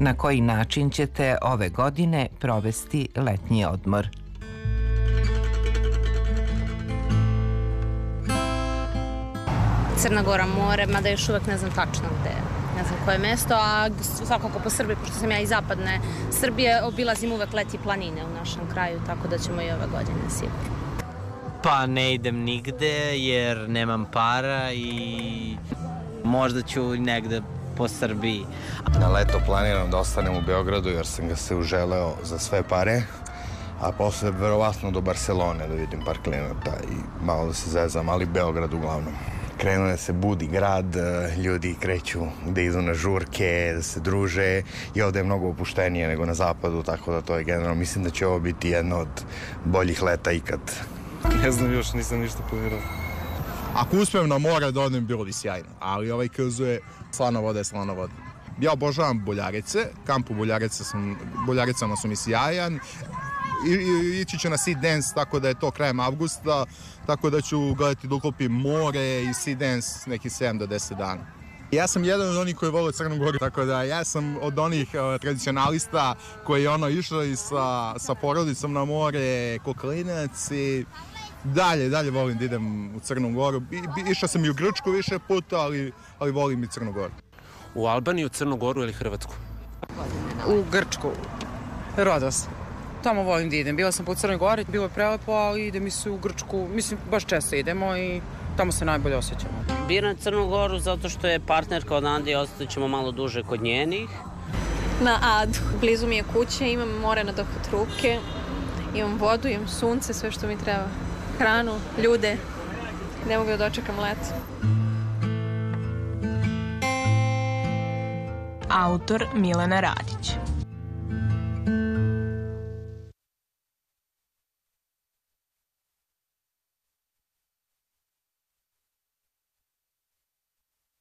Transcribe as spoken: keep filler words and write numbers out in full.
Na koji način ćete ove godine provesti letnji odmor? Crna Gora, more, mada još uvek ne znam tačno gde je. Ne znam koje mesto, a svakako po Srbiji, pošto sam ja iz zapadne Srbije, obilazim uvek leti planine u našem kraju, tako da ćemo i ove godine sigurno. Pa ne idem nigde jer nemam para i možda ću negde po Srbiji. Na leto planiram da ostanem u Beogradu jer sam ga se uželeo za sve pare, a posle verovatno do Barcelone da vidim par klijenata i malo da se zezam, ali Beograd uglavnom. Krenuo da se budi grad, ljudi kreću da idu na žurke, da se druže i ovde je mnogo opuštenije nego na zapadu, tako da to je generalno, mislim da će ovo biti jedno od boljih leta ikad. Ne znam, još nisam ništa planirao. Ako uspijem na more da odem, bilo bi sjajno, ali ovaj krzu je slana voda je slana voda. Ja obožavam Boljarice, kamp u Boljarice sam, Boljaricama su mi sjajan. I, i, ići će na Sea Dance, tako da je to krajem avgusta, tako da ću gledati da uklopim more i Sea Dance neki sedam do deset dana. Ja sam jedan od onih koji vole Crnu Goru, tako da ja sam od onih uh, tradicionalista koji je ono išao i sa, sa porodicom na more, ko klinac i dalje, dalje volim da idem u Crnu Goru. I, išao sam i u Grčku više puta, ali, ali volim i Crnu Goru. U Albaniju, Crnu Goru ili Hrvatsku? U Grčku, Rodos. Tamo volim da idem. Bila sam po Crnoj Gori, bilo je prelepo, ali idem i se u Grčku. Mislim, baš često idemo i tamo se najbolje osjećamo. Biram Crnu Goru zato što je partnerka odande i ostat ćemo malo duže kod njenih. Na Adu. Blizu mi je kuća, imam more na dohvat ruke, imam vodu, imam sunce, sve što mi treba. Hranu, ljude. Ne mogu da dočekam leto. Autor Milena Radić.